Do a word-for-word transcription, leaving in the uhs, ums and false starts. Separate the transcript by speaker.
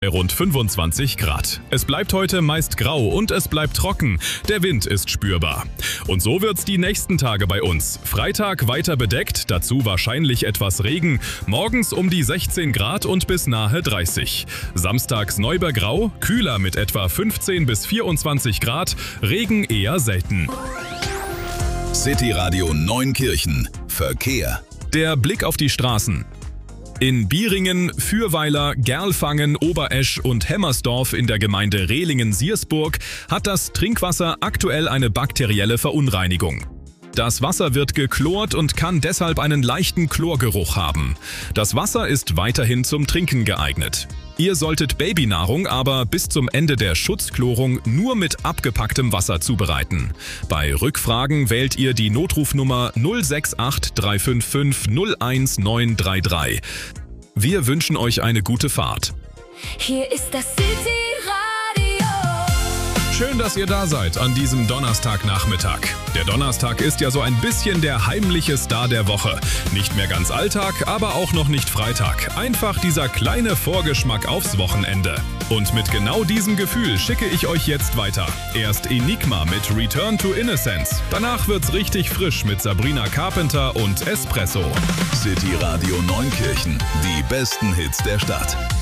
Speaker 1: Rund fünfundzwanzig Grad. Es bleibt heute meist grau und es bleibt trocken. Der Wind ist spürbar. Und so wird's die nächsten Tage bei uns. Freitag weiter bedeckt, dazu wahrscheinlich etwas Regen. Morgens um die sechzehn Grad und bis nahe dreißig. Samstags Neubergrau, kühler mit etwa fünfzehn bis vierundzwanzig Grad. Regen eher selten.
Speaker 2: City Radio Neunkirchen. Verkehr.
Speaker 1: Der Blick auf die Straßen. In Bieringen, Fürweiler, Gerlfangen, Oberesch und Hemmersdorf in der Gemeinde Rehlingen-Siersburg hat das Trinkwasser aktuell eine bakterielle Verunreinigung. Das Wasser wird geklort und kann deshalb einen leichten Chlorgeruch haben. Das Wasser ist weiterhin zum Trinken geeignet. Ihr solltet Babynahrung aber bis zum Ende der Schutzchlorung nur mit abgepacktem Wasser zubereiten. Bei Rückfragen wählt ihr die Notrufnummer null sechs acht drei fünf fünf null eins neun drei drei. Wir wünschen euch eine gute Fahrt.
Speaker 3: Hier ist das City Radio.
Speaker 1: Schön, dass ihr da seid an diesem Donnerstagnachmittag. Der Donnerstag ist ja so ein bisschen der heimliche Star der Woche. Nicht mehr ganz Alltag, aber auch noch nicht Freitag. Einfach dieser kleine Vorgeschmack aufs Wochenende. Und mit genau diesem Gefühl schicke ich euch jetzt weiter. Erst Enigma mit Return to Innocence. Danach wird's richtig frisch mit Sabrina Carpenter und Espresso.
Speaker 2: City Radio Neunkirchen. Die besten Hits der Stadt.